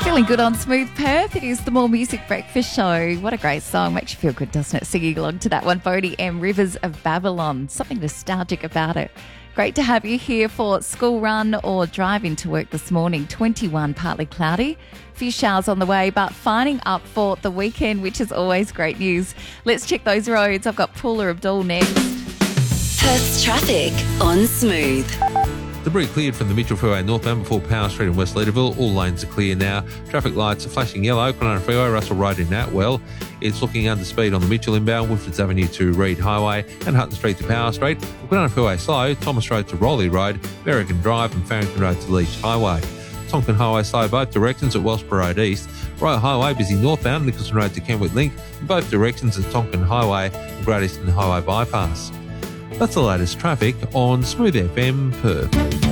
Feeling good on Smooth Perth. It is the More Music Breakfast Show. What a great song. Makes you feel good, doesn't it? Singing along to that one, Boney M. Rivers of Babylon. Something nostalgic about it. Great to have you here for school run or drive into work this morning. 21, partly cloudy. A few showers on the way, but fining up for the weekend, which is always great news. Let's check those roads. I've got Paula Abdul next. Perth's traffic on Smooth. Debris cleared from the Mitchell Freeway northbound before Power Street in West Leederville. All lanes are clear now. Traffic lights are flashing yellow. Kwinana Freeway, Russell Road in Atwell. It's looking under speed on the Mitchell inbound, Woodfords Avenue to Reed Highway and Hutton Street to Power Street. Kwinana Freeway slow, Thomas Road to Rowley Road, Berrigan Drive and Farrington Road to Leach Highway. Tonkin Highway slow both directions at Wellsborough Road East. Royal Highway busy northbound, Nicholson Road to Kenwick Link, in both directions at Tonkin Highway and Great Eastern Highway bypass. That's the latest traffic on Smooth FM Perth.